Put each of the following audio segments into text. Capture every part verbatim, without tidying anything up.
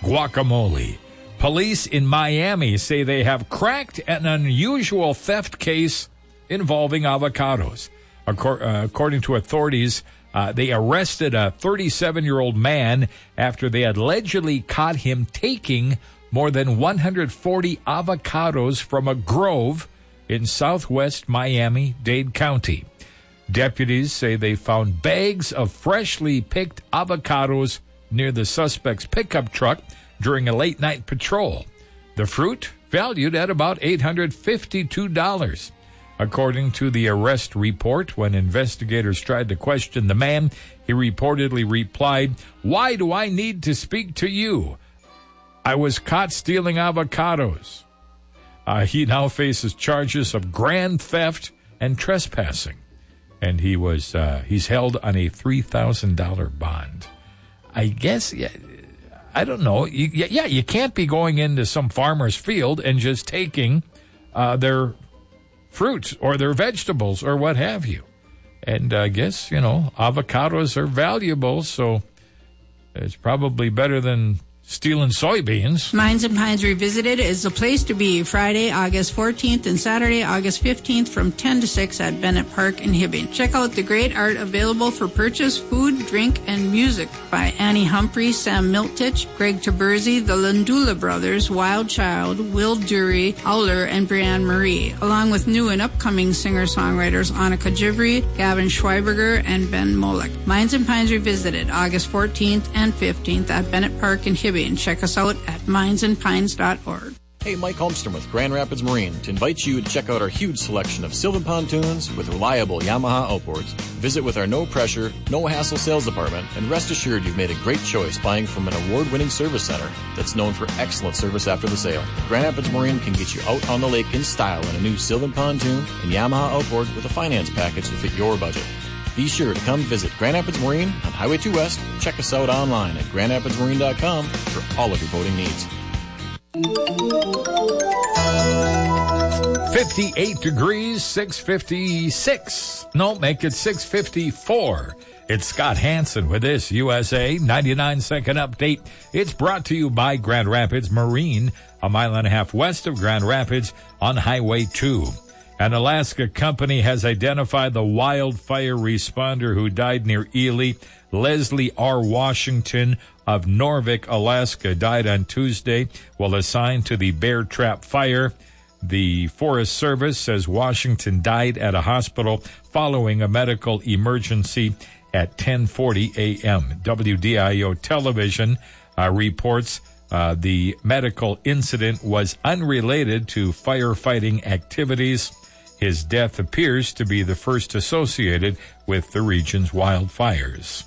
guacamole. Police in Miami say they have cracked an unusual theft case involving avocados. According to authorities, uh, they arrested a thirty-seven-year-old man after they allegedly caught him taking more than one hundred forty avocados from a grove in southwest Miami-Dade County. Deputies say they found bags of freshly picked avocados near the suspect's pickup truck during a late-night patrol. The fruit valued at about eight hundred fifty-two dollars. According to the arrest report, when investigators tried to question the man, he reportedly replied, "Why do I need to speak to you? I was caught stealing avocados." Uh, he now faces charges of grand theft and trespassing, and he was uh, he's held on a three thousand dollars bond. I guess, yeah, I don't know. You, yeah, you can't be going into some farmer's field and just taking uh, their fruits or their vegetables or what have you. And I guess, you know, avocados are valuable, so it's probably better than stealing soybeans. Mines and Pines Revisited is the place to be Friday, August fourteenth and Saturday, August fifteenth from ten to six at Bennett Park in Hibbing. Check out the great art available for purchase, food, drink, and music by Annie Humphrey, Sam Miltich, Greg Taberzi, the Landula Brothers, Wild Child, Will Dury, Owler, and Brianne Marie, along with new and upcoming singer-songwriters Annika Jivry, Gavin Schweiberger, and Ben Molek. Mines and Pines Revisited, August fourteenth and fifteenth at Bennett Park in Hibbing. And check us out at mines and pines dot org. Hey, Mike Holmstrom with Grand Rapids Marine to invite you to check out our huge selection of Sylvan pontoons with reliable Yamaha outboards. Visit with our no-pressure, no-hassle sales department, and rest assured you've made a great choice buying from an award-winning service center that's known for excellent service after the sale. Grand Rapids Marine can get you out on the lake in style in a new Sylvan pontoon and Yamaha outboard with a finance package to fit your budget. Be sure to come visit Grand Rapids Marine on Highway two West. Check us out online at grand rapids marine dot com for all of your boating needs. fifty-eight degrees, six fifty-six. No, make it six fifty-four. It's Scott Hansen with this U S A ninety-nine second update. It's brought to you by Grand Rapids Marine, a mile and a half west of Grand Rapids on Highway two. An Alaska company has identified the wildfire responder who died near Ely. Leslie R. Washington of Norvik, Alaska, died on Tuesday while assigned to the Bear Trap Fire. The Forest Service says Washington died at a hospital following a medical emergency at ten forty a.m. W D I O television uh, reports uh, the medical incident was unrelated to firefighting activities. His death appears to be the first associated with the region's wildfires.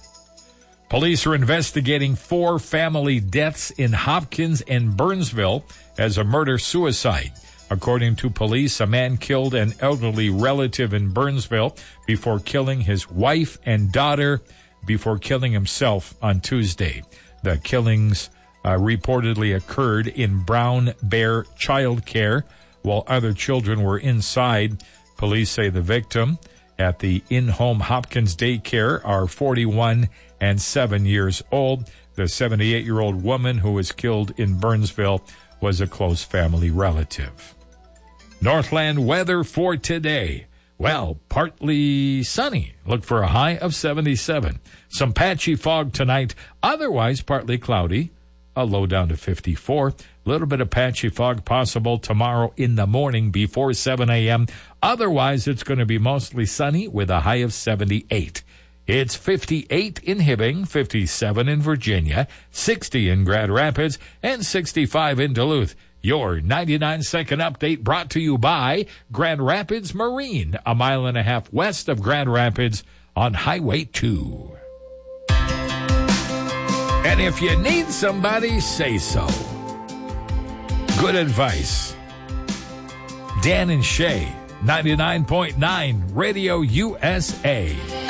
Police are investigating four family deaths in Hopkins and Burnsville as a murder-suicide. According to police, a man killed an elderly relative in Burnsville before killing his wife and daughter before killing himself on Tuesday. The killings uh, reportedly occurred in Brown Bear Child Care while other children were inside. Police say the victim at the in-home Hopkins daycare are forty-one and seven years old. The seventy-eight-year-old woman who was killed in Burnsville was a close family relative. Northland weather for today. Well, partly sunny. Look for a high of seventy-seven. Some patchy fog tonight. Otherwise, partly cloudy. A low down to fifty-four. A little bit of patchy fog possible tomorrow in the morning before seven a.m. Otherwise, it's going to be mostly sunny with a high of seventy-eight. It's fifty-eight in Hibbing, fifty-seven in Virginia, sixty in Grand Rapids, and sixty-five in Duluth. Your ninety-nine second update brought to you by Grand Rapids Marine, a mile and a half west of Grand Rapids on Highway two. And if you need somebody, say so. Good advice. Dan and Shay, ninety-nine point nine Radio U S A.